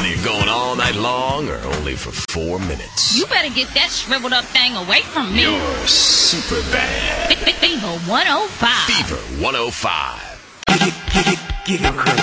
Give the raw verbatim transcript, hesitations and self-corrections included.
you going all night long or only for four minutes? You better get that shriveled up thing away from me. You're super bad. Fever one oh five. Fever one oh five. Get, get, get, get your